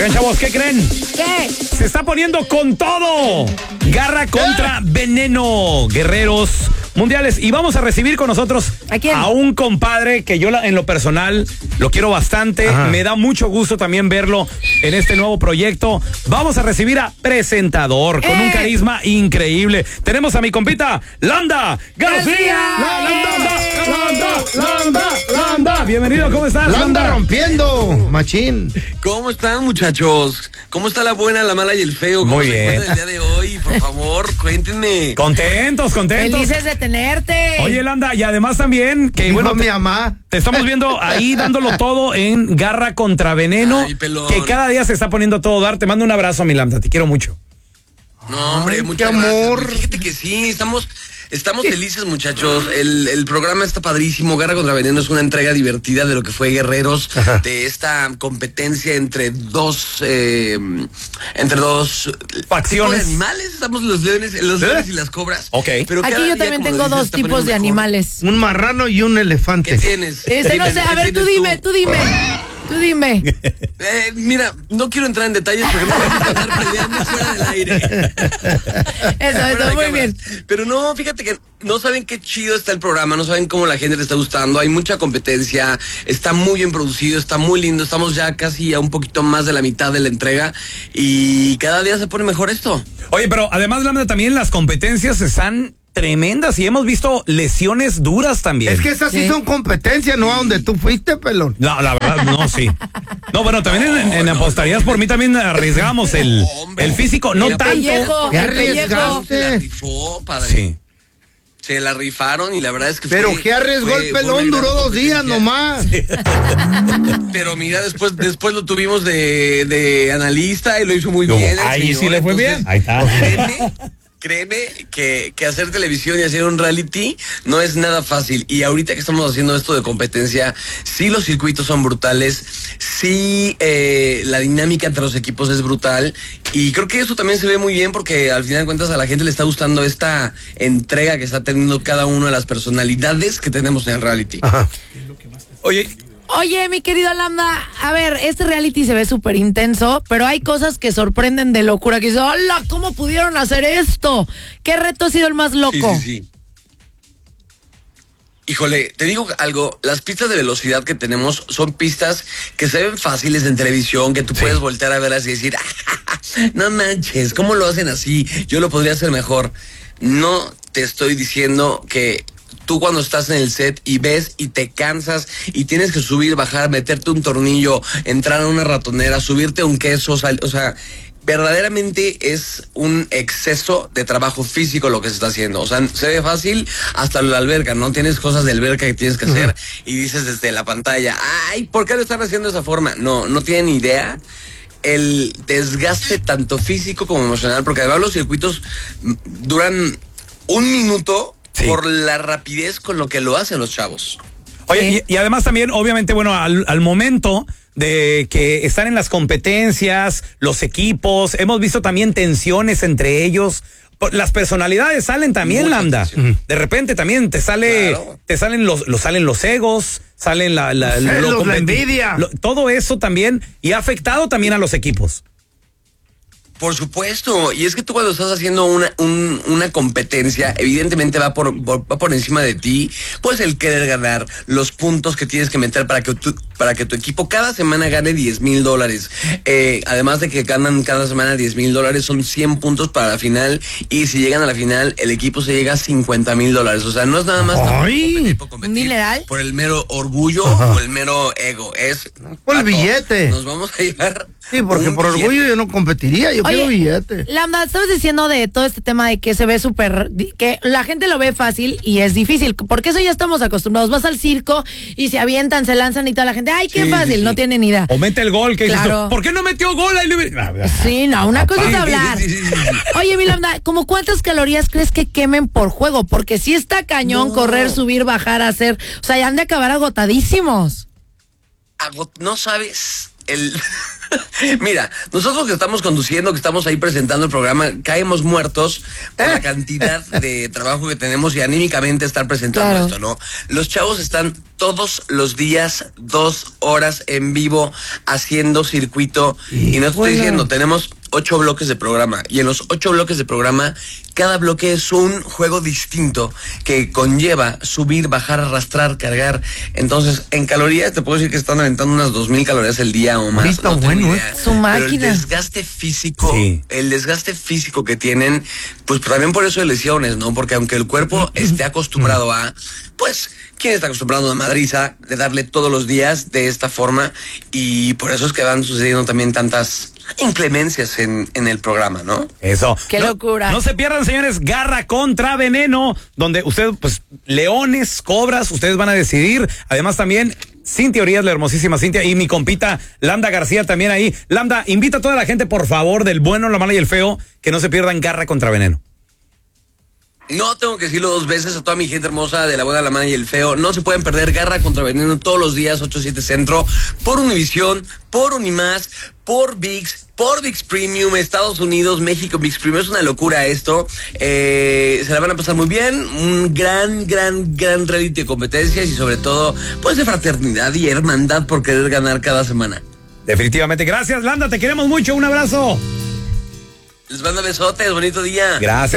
Oigan, chavos, ¿qué creen? ¿Qué? Se está poniendo con todo. Garra contra Veneno, guerreros mundiales. Y vamos a recibir con nosotros ¿A quién? A un compadre que yo en lo personal lo quiero bastante. Ajá. Me da mucho gusto también verlo en este nuevo proyecto. Vamos a recibir a presentador con un carisma increíble. Tenemos a mi compita, Landa García. Landa. Bienvenido, ¿cómo estás, La anda Landa? rompiendo, machín. ¿Cómo están, muchachos? ¿Cómo está la buena, la mala y el feo? ¿Cómo Muy se bien. encuentran el día de hoy? Por favor, cuéntenme. Contentos. Felices de tenerte. Oye, Landa, y además también que Dijo bueno, mi mamá. te estamos viendo ahí dándolo todo en Garra contra Veneno, Ay, pelón. que cada día se está poniendo todo dar. Te mando un abrazo, mi Landa, te quiero mucho. No, hombre, Ay, muchas qué gracias. amor. Fíjate que sí, estamos felices, muchachos. El programa está padrísimo. Garra contra Veneno es una entrega divertida de lo que fue Guerreros, de esta competencia entre dos Facciones. tipos de animales. Estamos los leones y las cobras. Ok. Pero Aquí cada yo día, también como tengo lo dices, dos está tipos poniendo de mejor. animales. Un marrano y un ¿Qué elefante. tienes? No sé, a ver, tú dime. Mira, no quiero entrar en detalles porque no vamos a estar peleando fuera del aire. Fuera Eso, de muy cámaras. bien. Pero no, fíjate que no saben qué chido está el programa, no saben cómo la gente le está gustando, hay mucha competencia, está muy bien producido, está muy lindo, estamos ya casi a un poquito más de la mitad de la entrega y cada día se pone mejor esto. Oye, pero además, Landa, también las competencias están tremendas y hemos visto lesiones duras también. Es que esas sí Sí. son competencias, no a donde tú fuiste, pelón. No, la verdad, no, sí. No, bueno, también en apostarías por mí también arriesgamos el físico, no Mira, tanto. pellejo. ¿Qué El pellejo. arriesgaste? Se la rifó, padre. Sí. Se la rifaron y la verdad es que Pero fue- ¿qué arriesgó fue- el fue pelón? una gran Duró 2 días competencia. nomás. Pero mira, después lo tuvimos de analista y lo hizo muy bien. el Ahí señor. sí le fue Entonces, bien. Ahí está. Créeme que hacer televisión y hacer un reality no es nada fácil. Y ahorita que estamos haciendo esto de competencia, sí los circuitos son brutales, sí la dinámica entre los equipos es brutal. Y creo que eso también se ve muy bien porque al final de cuentas a la gente le está gustando esta entrega que está teniendo cada una de las personalidades que tenemos en el reality. Oye, Oye, mi querido Landa, a ver, este reality se ve súper intenso, pero hay cosas que sorprenden de locura, que dices, hola, ¿cómo pudieron hacer esto? ¿Qué reto ha sido el más loco? Sí. Híjole, te digo algo, las pistas de velocidad que tenemos son pistas que se ven fáciles en televisión, que tú puedes voltear a verlas y decir, no manches, ¿cómo lo hacen así? Yo lo podría hacer mejor. No te estoy diciendo que tú cuando estás en el set y ves y te cansas y tienes que subir, bajar, meterte un tornillo, entrar a una ratonera, subirte un queso, o sea, verdaderamente es un exceso de trabajo físico lo que se está haciendo. O sea, se ve fácil hasta la alberca, ¿no? Tienes cosas de alberca que tienes que hacer y dices desde la pantalla, ay, ¿por qué lo están haciendo de esa forma? No tienen idea el desgaste tanto físico como emocional, porque además los circuitos duran 1 minuto. Sí. Por la rapidez con lo que lo hacen los chavos. Oye, y además también, obviamente, bueno, al momento de que están en las competencias, los equipos, hemos visto también tensiones entre ellos. Las personalidades salen también, Mucha Landa. tensión. De repente también Claro. salen los egos, salen la celos, la envidia. todo eso también, y ha afectado también a los equipos. Por supuesto, y es que tú cuando estás haciendo una competencia, evidentemente va por encima de ti, pues el querer ganar, los puntos que tienes que meter para que tu equipo cada semana gane $10,000. Además de que ganan cada semana $10,000, son 100 puntos para la final, y si llegan a la final, el equipo se llega a $50,000. O sea, no es nada más Ay. competir ¿Un dineral? por el mero orgullo o el mero ego. Es Por el vato, billete. Nos vamos a llevar. Sí, porque un por billete. orgullo yo no competiría, yo quiero billete. Lambda, estabas diciendo de todo este tema de que se ve súper, que la gente lo ve fácil y es difícil, porque eso ya estamos acostumbrados. Vas al circo y se avientan, se lanzan y toda la gente, ay, qué Sí, fácil, sí, sí. no tienen ni idea. O mete el gol, que dices tú, Claro. ¿por qué no metió gol? Ahí Sí, no, una cosa es Sí, hablar. sí. Oye, mi Lambda, ¿cómo cuántas calorías crees que quemen por juego? Porque sí está cañón correr, subir, bajar, hacer, o sea, ya han de acabar agotadísimos. No sabes Mira, nosotros que estamos conduciendo, que estamos ahí presentando el programa, caemos muertos por la cantidad de trabajo que tenemos y anímicamente estar presentando esto, ¿no? Los chavos están todos los días 2 horas en vivo haciendo circuito y no te estoy diciendo, tenemos 8 bloques de programa y en los 8 bloques de programa cada bloque es un juego distinto que conlleva subir, bajar, arrastrar, cargar. Entonces, en calorías te puedo decir que están aventando unas 2,000 calorías al día o más. No bueno, su máquina. Pero el desgaste físico que tienen, pues también por eso de lesiones, ¿no? Porque aunque el cuerpo esté acostumbrado a, pues, ¿quién está acostumbrado a madriza de darle todos los días de esta forma? Y por eso es que van sucediendo también tantas inclemencias en el programa, ¿no? Eso. ¡Qué locura! No se pierdan, señores, Garra contra Veneno, donde ustedes, pues, leones, cobras, ustedes van a decidir. Además también Cintia Urias, la hermosísima Cintia, y mi compita Lambda García también ahí. Lambda, invita a toda la gente, por favor, del bueno, la mala y el feo, que no se pierdan Garra contra Veneno. No tengo que decirlo 2 veces a toda mi gente hermosa de la buena, la mala y el feo. No se pueden perder Garra contra Veneno todos los días, 8-7 Centro, por Univisión, por Unimás, por ViX Premium, Estados Unidos, México, ViX Premium. Es una locura esto. Se la van a pasar muy bien. Un gran reality de competencias y sobre todo, pues de fraternidad y hermandad por querer ganar cada semana. Definitivamente. Gracias, Lambda, te queremos mucho. Un abrazo. Les mando besotes, bonito día. Gracias.